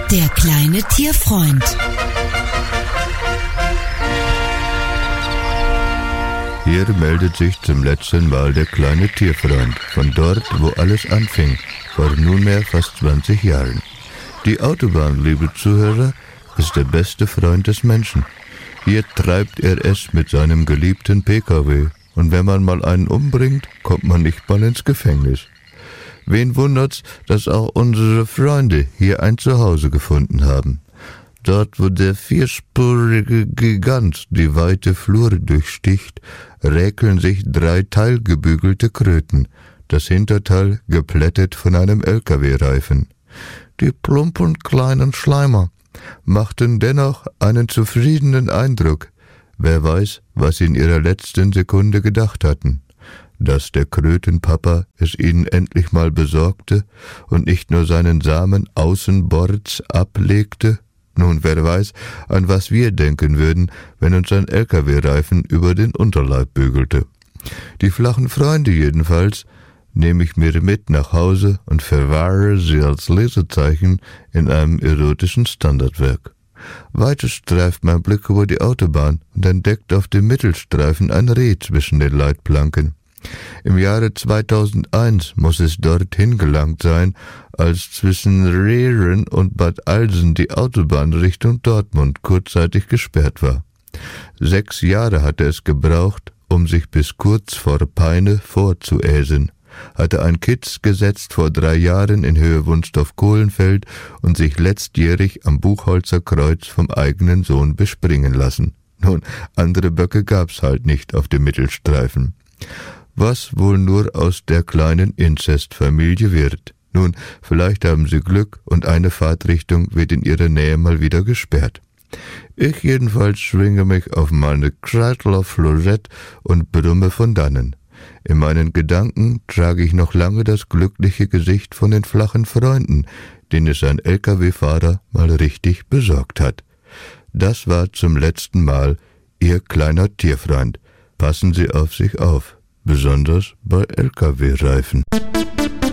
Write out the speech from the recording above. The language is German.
Der kleine Tierfreund. Hier meldet sich zum letzten Mal der kleine Tierfreund, von dort, wo alles anfing, vor nunmehr fast 20 Jahren. Die Autobahn, liebe Zuhörer, ist der beste Freund des Menschen. Hier treibt er es mit seinem geliebten PKW, und wenn man mal einen umbringt, kommt man nicht mal ins Gefängnis. Wen wundert's, dass auch unsere Freunde hier ein Zuhause gefunden haben. Dort, wo der vierspurige Gigant die weite Flur durchsticht, räkeln sich 3 teilgebügelte Kröten, das Hinterteil geplättet von einem LKW-Reifen. Die plumpen kleinen Schleimer machten dennoch einen zufriedenen Eindruck. Wer weiß, was sie in ihrer letzten Sekunde gedacht hatten. Dass der Krötenpapa es ihnen endlich mal besorgte und nicht nur seinen Samen außenbords ablegte? Nun, wer weiß, an was wir denken würden, wenn uns ein LKW-Reifen über den Unterleib bügelte. Die flachen Freunde jedenfalls nehme ich mir mit nach Hause und verwahre sie als Lesezeichen in einem erotischen Standardwerk. Weiter streift mein Blick über die Autobahn und entdeckt auf dem Mittelstreifen ein Reh zwischen den Leitplanken. Im Jahre 2001 muss es dorthin gelangt sein, als zwischen Rehren und Bad Alsen die Autobahn Richtung Dortmund kurzzeitig gesperrt war. 6 Jahre hatte es gebraucht, um sich bis kurz vor Peine vorzuäsen. Hatte ein Kitz gesetzt vor 3 Jahren in Höhe Wunstorf-Kohlenfeld und sich letztjährig am Buchholzer Kreuz vom eigenen Sohn bespringen lassen. Nun, andere Böcke gab's halt nicht auf dem Mittelstreifen. Was wohl nur aus der kleinen Inzestfamilie wird. Nun, vielleicht haben sie Glück und eine Fahrtrichtung wird in ihrer Nähe mal wieder gesperrt. Ich jedenfalls schwinge mich auf meine Kreidler Florett und brumme von dannen. In meinen Gedanken trage ich noch lange das glückliche Gesicht von den flachen Freunden, den es ein LKW-Fahrer mal richtig besorgt hat. Das war zum letzten Mal Ihr kleiner Tierfreund. Passen Sie auf sich auf, besonders bei LKW-Reifen.